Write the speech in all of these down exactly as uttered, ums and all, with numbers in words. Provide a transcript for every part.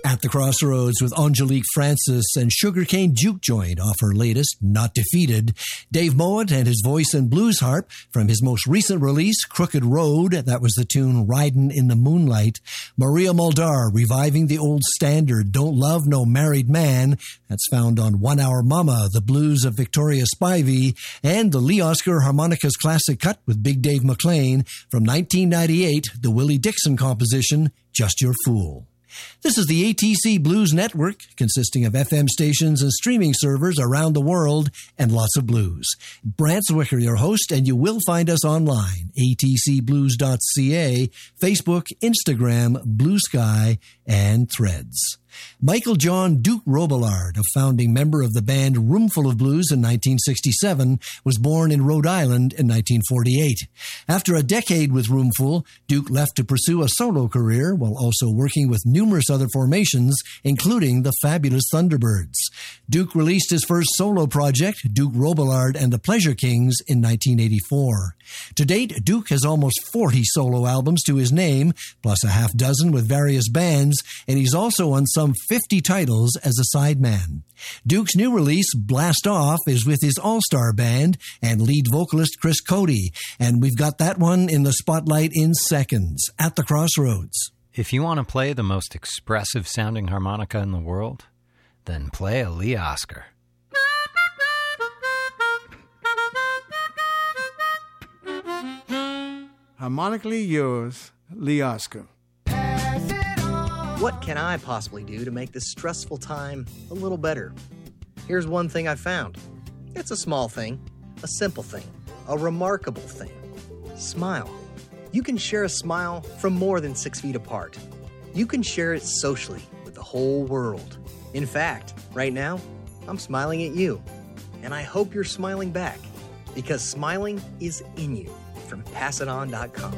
At the Crossroads with Angelique Francis and Sugarcane Juke Joint off her latest, Not Defeated. Dave Mowat and his voice and blues harp from his most recent release, Crooked Road. That was the tune Ridin' in the Moonlight. Maria Muldaur reviving the old standard, Don't Love No Married Man. That's found on One Hour Mama, the blues of Victoria Spivey. And the Lee Oscar Harmonicas classic cut with Big Dave McLean from nineteen ninety-eight, the Willie Dixon composition, Just Your Fool. This is the A T C Blues Network, consisting of F M stations and streaming servers around the world, and lots of blues. Brant Zwicker, your host, and you will find us online, a t c blues dot c a, Facebook, Instagram, Blue Sky, and Threads. Michael John Duke Robillard, a founding member of the band Roomful of Blues in nineteen sixty-seven, was born in Rhode Island in nineteen forty-eight. After a decade with Roomful, Duke left to pursue a solo career while also working with numerous other formations, including the Fabulous Thunderbirds. Duke released his first solo project, Duke Robillard and the Pleasure Kings, in nineteen eighty-four. To date, Duke has almost forty solo albums to his name, plus a half dozen with various bands, and he's also on some fifty titles as a sideman. Duke's new release, Blast Off, is with his all-star band and lead vocalist Chris Cody, and we've got that one in the spotlight in seconds, At the Crossroads. If you want to play the most expressive-sounding harmonica in the world, then play a Lee Oscar. Harmonically yours, Lee Oscar. What can I possibly do to make this stressful time a little better? Here's one thing I found. It's a small thing, a simple thing, a remarkable thing. Smile. You can share a smile from more than six feet apart. You can share it socially with the whole world. In fact, right now, I'm smiling at you. And I hope you're smiling back, because smiling is in you. From pass it on dot com.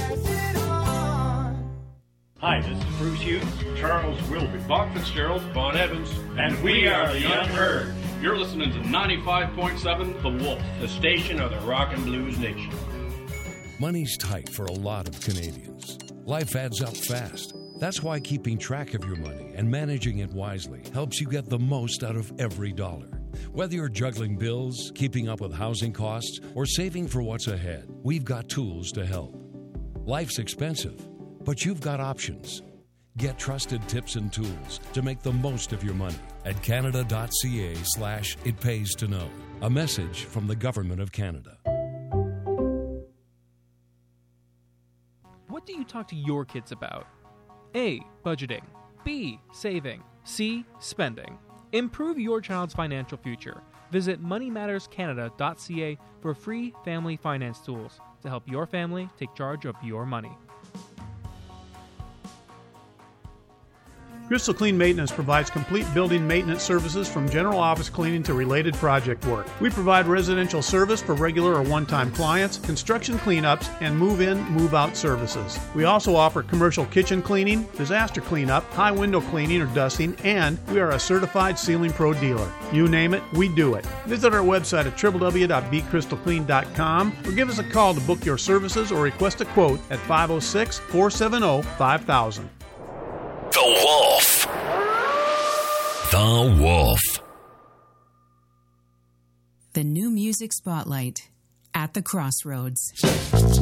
Hi, this is Bruce Hughes, Charles Wilby, Bob Fitzgerald, Bon Evans, and we are the Unheard. You're listening to ninety-five point seven The Wolf, the station of the rock and blues nation. Money's tight for a lot of Canadians. Life adds up fast. That's why keeping track of your money and managing it wisely helps you get the most out of every dollar. Whether you're juggling bills, keeping up with housing costs, or saving for what's ahead, we've got tools to help. Life's expensive, but you've got options. Get trusted tips and tools to make the most of your money at canada.ca slash it pays to know. A message from the Government of Canada. What do you talk to your kids about? A. Budgeting. B. Saving. C. Spending. Improve your child's financial future. Visit money matters canada dot c a for free family finance tools to help your family take charge of your money. Crystal Clean Maintenance provides complete building maintenance services from general office cleaning to related project work. We provide residential service for regular or one-time clients, construction cleanups, and move-in, move-out services. We also offer commercial kitchen cleaning, disaster cleanup, high window cleaning or dusting, and we are a certified Ceiling Pro dealer. You name it, we do it. Visit our website at w w w dot b crystal clean dot com or give us a call to book your services or request a quote at five oh six, four seven oh, five thousand. The Wolf. The Wolf. The new music spotlight at the Crossroads.